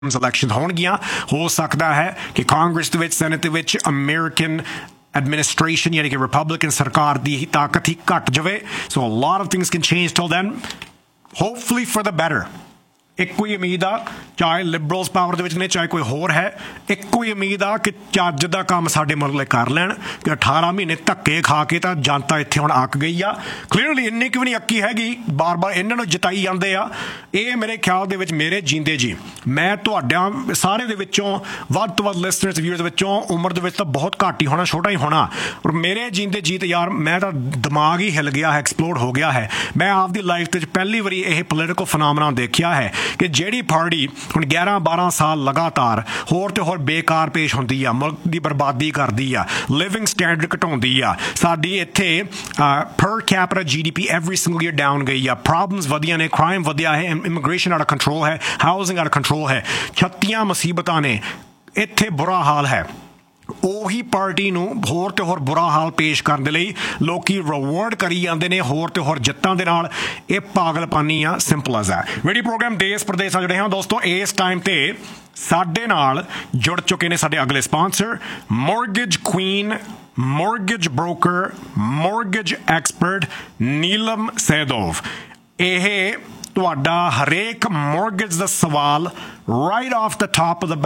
Election ਹੋਣਗੀਆਂ। ਹੋ ਸਕਦਾ ਹੈ ਕਿ ਕਾਂਗਰਸ ਦੇ ਵਿੱਚ, ਸੈਨੇਟ ਦੇ ਵਿੱਚ ਅਮਰੀਕਨ ਐਡਮਿਨਿਸਟ੍ਰੇਸ਼ਨ ਯਾਨੀ ਕਿ ਰਿਪਬਲਿਕਨ ਸਰਕਾਰ ਦੀ ਤਾਕਤ ਹੀ ਘਟ ਜਾਵੇ। ਸੋ ਅ lot of things can change till then, hopefully for the better. ਇੱਕੋ ਹੀ ਉਮੀਦ ਆ, ਚਾਹੇ ਲਿਬਰਲਸ ਪਾਵਰ ਦੇ ਵਿੱਚ ਨੇ ਚਾਹੇ ਕੋਈ ਹੋਰ ਹੈ, ਇੱਕੋ ਹੀ ਉਮੀਦ ਆ ਕਿ ਚੱਜ ਦਾ ਕੰਮ ਸਾਡੇ ਮੁਲਕ ਕਰ ਲੈਣ। ਕਿ 18 ਮਹੀਨੇ ਧੱਕੇ ਖਾ ਕੇ ਤਾਂ ਜਨਤਾ ਇੱਥੇ ਹੁਣ ਅੱਕ ਗਈ ਆ। ਕਲੀਅਰਲੀ ਇੰਨੀ ਕੁ ਵੀ ਨਹੀਂ ਅੱਕੀ ਹੈਗੀ, ਬਾਰ-ਬਾਰ ਇਹਨਾਂ ਨੂੰ ਜਿਤਾਈ ਜਾਂਦੇ ਆ। ਇਹ ਮੇਰੇ ਖਿਆਲ ਦੇ ਵਿੱਚ ਮੇਰੇ ਜੀਂਦੇ ਜੀ, ਮੈਂ ਤੁਹਾਡਿਆਂ ਸਾਰੇ ਦੇ ਵਿੱਚੋਂ ਵੱਧ ਤੋਂ ਵੱਧ ਲਿਸਨਰਸ ਵਿਊਅਰਸ ਦੇ ਵਿੱਚੋਂ ਉਮਰ ਦੇ ਵਿੱਚ ਤਾਂ ਬਹੁਤ ਘੱਟ ਹੀ ਹੋਣਾ, ਛੋਟਾ ਹੀ ਹੋਣਾ, ਪਰ ਮੇਰੇ ਜੀਂਦੇ ਜੀਤ ਯਾਰ ਮੈਂ ਤਾਂ ਦਿਮਾਗ ਹੀ ਹਿੱਲ ਗਿਆ ਹੈ, ਐਕਸਪਲੋਡ ਹੋ ਗਿਆ ਹੈ। ਮੈਂ ਆਪਦੀ ਲਾਈਫ ਦੇ ਵਿੱਚ ਪਹਿਲੀ ਵਾਰੀ ਇਹ ਪੋਲੀਟੀਕਲ ਫੈਨੋਮੇਨਾ ਦੇਖਿਆ ਹੈ ਕਿ ਜਿਹੜੀ ਪਾਰਟੀ ਹੁਣ 11-12 ਸਾਲ ਲਗਾਤਾਰ ਹੋਰ ਤੇ ਹੋਰ ਬੇਕਾਰ ਪੇਸ਼ ਹੁੰਦੀ ਆ, ਮੁਲਕ ਦੀ ਬਰਬਾਦੀ ਕਰਦੀ ਆ, ਲਿਵਿੰਗ ਸਟੈਂਡਰਡ ਘਟਾਉਂਦੀ ਆ, ਸਾਡੀ ਇੱਥੇ ਪਰ capital GDP every single year down ਗਈ ਆ, ਪ੍ਰੋਬਲਮਸ ਵਧੀਆਂ ਨੇ, ਕ੍ਰਾਈਮ ਵਧਿਆ ਹੈ, ਇਮੀਗ੍ਰੇਸ਼ਨ ਆਊਟ ਆਫ ਕੰਟਰੋਲ ਹੈ, ਹਾਊਸਿੰਗ ਆਊਟ ਆਫ ਕੰਟਰੋਲ ਹੈ, 36 ਮੁਸੀਬਤਾਂ ਨੇ, ਇੱਥੇ ਬੁਰਾ ਹਾਲ ਹੈ। ਉਹੀ ਪਾਰਟੀ ਨੂੰ ਹੋਰ ਤੇ ਹੋਰ ਬੁਰਾ ਹਾਲ ਪੇਸ਼ ਕਰਨ ਦੇ ਲਈ ਲੋਕੀ ਰਿਵਾਰਡ ਕਰੀ ਜਾਂਦੇ ਨੇ ਹੋਰ ਤੇ ਹੋਰ ਜਿੱਤਾਂ ਦੇ ਨਾਲ। ਇਹ ਪਾਗਲਪਾਨੀ ਆ, ਸਿੰਪਲ ਐਜ਼ ਹੈ। ਵੀਡੀਓ ਪ੍ਰੋਗਰਾਮ ਦੇਸ਼ ਪ੍ਰਦੇਸ਼ ਨਾਲ ਜੁੜੇ ਹਾਂ ਦੋਸਤੋ। ਇਸ ਟਾਈਮ ਤੇ ਸਾਡੇ ਨਾਲ ਜੁੜ ਚੁੱਕੇ ਨੇ ਸਾਡੇ ਅਗਲੇ sponsor, mortgage Queen, mortgage broker, mortgage expert Neelam ਸੈਦੋਵ। ਇਹ ਤੁਹਾਡਾ ਹਰੇਕ ਮੌਰਗੇਜ ਦਾ ਸਵਾਲ right of the top of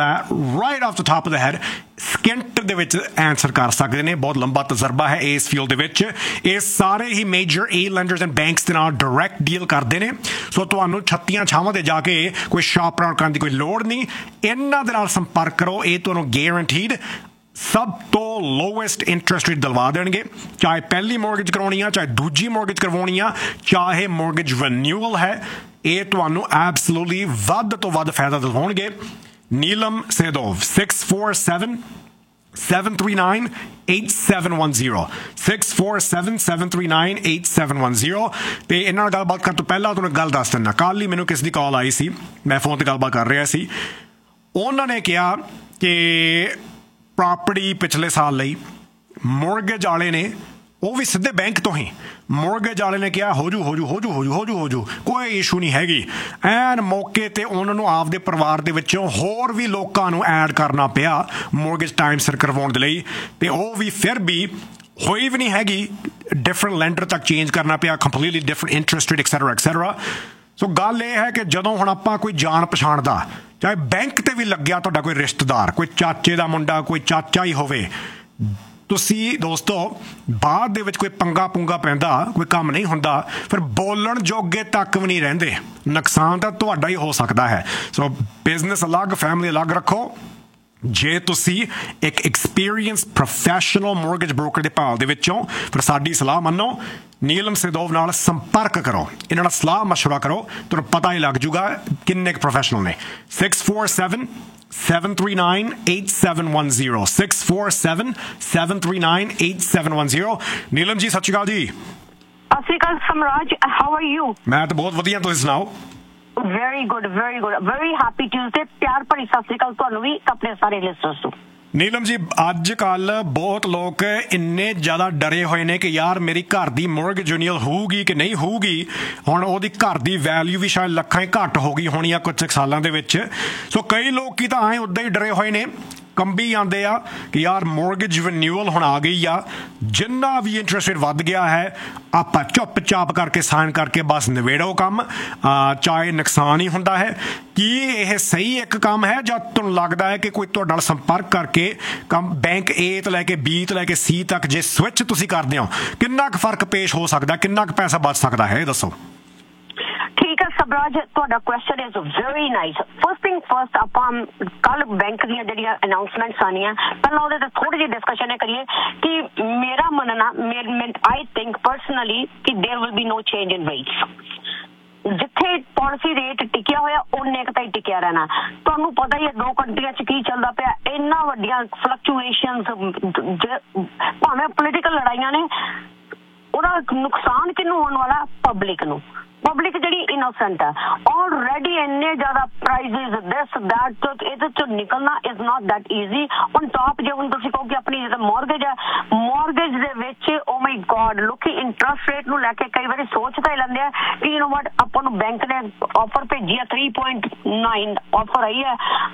the head second ਦੇ ਵਿੱਚ ਆਨਸਰ ਕਰ ਸਕਦੇ ਨੇ। ਬਹੁਤ ਲੰਬਾ ਤਜਰਬਾ ਹੈ ਇਸ ਫੀਲਡ ਦੇ ਵਿੱਚ। ਇਹ ਸਾਰੇ ਹੀ ਮੇਜਰ ਲੈਂਡਰਸ ਐਂਡ ਬੈਂਕਸ ਦੇ ਨਾਲ ਡਾਇਰੈਕਟ ਡੀਲ ਕਰਦੇ ਨੇ। ਸੋ ਤੁਹਾਨੂੰ 36 ਛਾਵਾਂ ਤੇ ਜਾ ਕੇ ਕੋਈ ਸ਼ਾਪ ਰਾਉਂਡ ਕਰਨ ਦੀ ਕੋਈ ਲੋੜ ਨਹੀਂ। ਇਹਨਾਂ ਦੇ ਨਾਲ ਸੰਪਰਕ ਕਰੋ, ਇਹ ਤੁਹਾਨੂੰ ਗੈਰੰਟੀਡ ਸਭ ਤੋਂ ਲੋਐਸਟ ਇੰਟਰਸਟ ਰੇਟ ਦਿਲਵਾ ਦੇਣਗੇ। ਚਾਹੇ ਪਹਿਲੀ ਮੌਰਗੇਜ ਕਰਵਾਉਣੀ ਆ, ਚਾਹੇ ਦੂਜੀ ਮੌਰਗੇਜ ਕਰਵਾਉਣੀ ਆ, ਚਾਹੇ ਮੌਰਗੇਜ ਰੀਨਿਊਅਲ ਹੈ, ਇਹ ਤੁਹਾਨੂੰ ਐਬਸੋਲੂਟਲੀ ਵੱਧ ਤੋਂ ਵੱਧ ਫਾਇਦਾ ਦਿਵਾਉਣਗੇ। ਨੀਲਮ ਸੈਦੋਵ 647-739-8710 647-739-8710। ਤੇ ਇਹਨਾਂ ਨਾਲ ਗੱਲਬਾਤ ਕਰਨ ਤੋਂ ਪਹਿਲਾਂ ਤੁਹਾਨੂੰ ਗੱਲ ਦੱਸ ਦਿੰਦਾ, ਕੱਲ੍ਹ ਹੀ ਮੈਨੂੰ ਕਿਸੇ ਦੀ ਕਾਲ ਆਈ ਸੀ, ਮੈਂ ਫੋਨ ਤੇ ਗੱਲਬਾਤ ਕਰ ਰਿਹਾ ਸੀ। ਉਹਨਾਂ ਨੇ ਕਿਹਾ ਕਿ ਪ੍ਰਾਪਰਟੀ ਪਿਛਲੇ ਸਾਲ ਲਈ ਮੌਰਗੇਜ ਵਾਲੇ ਨੇ, ਉਹ ਵੀ ਸਿੱਧੇ ਬੈਂਕ ਤੋਂ ਹੀ, ਮੌਰਗੇਜ ਵਾਲੇ ਨੇ ਕਿਹਾ ਹੋ ਜੂ, ਕੋਈ ਇਸ਼ੂ ਨਹੀਂ ਹੈਗੀ। ਐਨ ਮੌਕੇ ਤੇ ਉਹਨਾਂ ਨੂੰ ਆਪਦੇ ਪਰਿਵਾਰ ਦੇ ਵਿੱਚੋਂ ਹੋਰ ਵੀ ਲੋਕਾਂ ਨੂੰ ਐਡ ਕਰਨਾ ਪਿਆ ਮੌਰਗੇਜ ਟਾਈਮ ਸਿਰ ਕਰਵਾਉਣ ਦੇ ਲਈ, ਤੇ ਉਹ ਵੀ ਫਿਰ ਵੀ ਹੋਈ ਵੀ ਨਹੀਂ ਹੈਗੀ। ਡਿਫਰੈਂਟ ਲੈਂਡਰ ਤੱਕ ਚੇਂਜ ਕਰਨਾ ਪਿਆ, completely different interest rate etcetera. ਸੋ ਗੱਲ ਇਹ ਹੈ ਕਿ ਜਦੋਂ ਹੁਣ ਆਪਾਂ ਕੋਈ ਜਾਣ ਪਛਾਣ ਦਾ, ਚਾਹੇ ਬੈਂਕ ਤੇ ਵੀ ਲੱਗਿਆ ਤੁਹਾਡਾ ਕੋਈ ਰਿਸ਼ਤੇਦਾਰ, ਕੋਈ ਚਾਚੇ ਦਾ ਮੁੰਡਾ, ਕੋਈ ਚਾਚਾ ਹੀ ਹੋਵੇ, ਤੁਸੀਂ ਦੋਸਤੋ ਬਾਅਦ ਦੇ ਵਿੱਚ ਕੋਈ ਪੰਗਾ ਪੁੰਗਾ ਪੈਂਦਾ, ਕੋਈ ਕੰਮ ਨਹੀਂ ਹੁੰਦਾ, ਫਿਰ ਬੋਲਣ ਜੋਗੇ ਤੱਕ ਵੀ ਨਹੀਂ ਰਹਿੰਦੇ। ਨੁਕਸਾਨ ਤਾਂ ਤੁਹਾਡਾ ਹੀ ਹੋ ਸਕਦਾ ਹੈ। ਸੋ ਬਿਜ਼ਨਸ ਅਲੱਗ, ਫੈਮਿਲੀ ਅਲੱਗ ਰੱਖੋ। ਜੇ ਤੁਸੀਂ ਇੱਕ ਐਕਸਪੀਰੀਅੰਸ ਪ੍ਰੋਫੈਸ਼ਨਲ ਮੌਰਗੇਜ ਬ੍ਰੋਕਰ ਦੇ ਭਾਲ ਦੇ ਵਿੱਚੋਂ, ਫਿਰ ਸਾਡੀ ਸਲਾਹ ਮੰਨੋ, ਨੀਲਮ ਸੈਦੋਵ ਨਾਲ ਸੰਪਰਕ ਕਰੋ, ਇਹਨਾਂ ਨਾਲ ਸਲਾਹ ਮਸ਼ਵਰਾ ਕਰੋ, ਤੁਹਾਨੂੰ ਪਤਾ ਹੀ ਲੱਗ ਜੂਗਾ ਕਿੰਨੇ ਕੁ ਪ੍ਰੋਫੈਸ਼ਨਲ ਨੇ। 647-739-8710 647-739-8710। ਨੀਲਮ ਜੀ ਸਤਿ ਸ਼੍ਰੀ ਅਕਾਲ ਜੀ। ਸਤਿ ਸ਼੍ਰੀ ਅਕਾਲ ਸਮਰਾਜ, ਹਾਊ ਆਰ ਯੂ? ਮੈਂ ਤਾਂ ਬਹੁਤ ਵਧੀਆ, ਤੁਸੀਂ ਸੁਣਾਓ? Very good, very happy Tuesday. ਪਿਆਰ ਭਰੀ ਸਤਿ ਸ਼੍ਰੀ ਅਕਾਲ ਤੁਹਾਨੂੰ ਵੀ, ਆਪਣੇ ਸਾਰੇ ਲਿਸਨਰਸ ਨੂੰ। ਨੀਲਮ ਜੀ, ਅੱਜ ਕੱਲ ਬਹੁਤ ਲੋਕ ਇੰਨੇ ਜ਼ਿਆਦਾ ਡਰੇ ਹੋਏ ਨੇ ਕਿ ਯਾਰ ਮੇਰੀ ਘਰ ਦੀ ਮੌਰਗੇਜ ਰੀਨਿਊਅਲ ਹੋਊਗੀ ਕਿ ਨਹੀਂ ਹੋਊਗੀ। ਹੁਣ ਉਹਦੀ ਘਰ ਦੀ ਵੈਲਿਊ ਵੀ ਸ਼ਾਇਦ ਲੱਖਾਂ ਹੀ ਘੱਟ ਹੋ ਗਈ ਹੋਣੀ ਆ ਕੁਝ ਸਾਲਾਂ ਦੇ ਵਿੱਚ। ਸੋ ਕਈ ਲੋਕੀ ਤਾਂ ਐਂ ਉੱਦਾਂ ਹੀ ਡਰੇ ਹੋਏ ਨੇ, ਕੰਬੀ ਜਾਂਦੇ ਆ ਕਿ ਯਾਰ ਮੌਰਗੇਜ ਰੀਨਿਊਅਲ ਹੁਣ ਆ ਗਈ ਆ, ਜਿੰਨਾ ਵੀ ਇੰਟਰਸਟ ਰੇਟ ਵੱਧ ਗਿਆ ਹੈ ਆਪਾਂ ਚੁੱਪ ਚਾਪ ਕਰਕੇ ਸਾਈਨ ਕਰਕੇ ਬਸ ਨਿਬੇੜੋ ਕੰਮ, ਚਾਹੇ ਨੁਕਸਾਨ ਹੀ ਹੁੰਦਾ ਹੈ। ਕੀ ਇਹ ਸਹੀ ਇੱਕ ਕੰਮ ਹੈ, ਜਾਂ ਤੁਹਾਨੂੰ ਲੱਗਦਾ ਹੈ ਕਿ ਕੋਈ ਤੁਹਾਡੇ ਨਾਲ ਸੰਪਰਕ ਕਰਕੇ ਕੰਮ ਬੈਂਕ A ਤੋਂ ਲੈ ਕੇ B ਤੋਂ ਲੈ ਕੇ C ਤੱਕ ਜੇ ਸਵਿਚ ਤੁਸੀਂ ਕਰਦੇ ਹੋ, ਕਿੰਨਾ ਕੁ ਫਰਕ ਪੇਸ਼ ਹੋ ਸਕਦਾ, ਕਿੰਨਾ ਕੁ ਪੈਸਾ ਬਚ ਸਕਦਾ ਹੈ, ਇਹ ਦੱਸੋ। ਠੀਕ ਹੈ ਸਬਰਾਜ, ਤੁਹਾਡਾ question is very nice. First thing first, ਆਪਾਂ ਕੱਲ ਬੈਂਕ ਦੀਆਂ ਜਿਹੜੀਆਂ ਅਨਾਉਂਸਮੈਂਟਸ ਆਉਣੀਆਂ, ਪਹਿਲਾਂ ਉਹਦੇ ਤੇ ਥੋੜੀ ਜਿਹੀ ਡਿਸਕਸ਼ਨ ਕਰੀਏ ਕਿ ਮੇਰਾ ਮੰਨਣਾ, ਆਈ ਥਿੰਕ ਪਰਸਨਲੀ ਕਿ ਦੇयर will be no change in rates. ਜਿੱਥੇ ਪਾਲਿਸੀ ਰੇਟ ਟਿਕਿਆ ਹੋਇਆ ਉਹਨੇ ਕੁ ਤਾਂ ਹੀ ਟਿਕਿਆ ਰਹਿਣਾ। ਤੁਹਾਨੂੰ ਪਤਾ ਹੀ ਹੈ ਦੋ ਕੰਟਰੀਆਂ 'ਚ ਕੀ ਚੱਲਦਾ ਪਿਆ, ਇੰਨਾ ਵੱਡੀਆਂ ਫਲਕਚੁਏਸ਼ਨਸ, ਭਾਵੇਂ ਪੋਲੀਟੀਕਲ ਲੜਾਈਆਂ ਨੇ, ਉਹਦਾ ਨੁਕਸਾਨ ਕਿਹਨੂੰ ਹੋਣ ਵਾਲਾ? ਪਬਲਿਕ ਨੂੰ। ਪਬਲਿਕ ਜਿਹੜੀ ਇਨੋਸੈਂਟ ਹੈ ਆਲਰੇਡੀ ਇੰਨੇ ਜ਼ਿਆਦਾ ਪ੍ਰਾਈਸਿਸ ਦਿਸ ਦੈਟ ਇਹਦੇ ਚੋਂ ਨਿਕਲਣਾ is not that easy on top ਜੇ ਹੁਣ ਤੁਸੀਂ ਕਹੋ ਕਿ ਆਪਣੀ ਜਿਹੜਾ ਮੌਰਗੇਜ ਹੈ ਮੌਰਗੇਜ ਦੇ ਵਿੱਚ ਓ ਮਾਈ ਗॉड ਲੋਕੀ ਇੰਟਰਸਟ ਰੇਟ ਨੂੰ ਲੈ ਕੇ ਕਈ ਵਾਰੀ ਸੋਚ ਤਾਂ ਹੀ ਲੈਂਦੇ ਆ ਕਿ ਯੂ ਨੋ ਵਾਟ ਆਪਾਂ ਨੂੰ ਬੈਂਕ ਨੇ ਆਫਰ ਭੇਜੀ ਆ 3.9 ਆਫਰ ਆਈ ਹੈ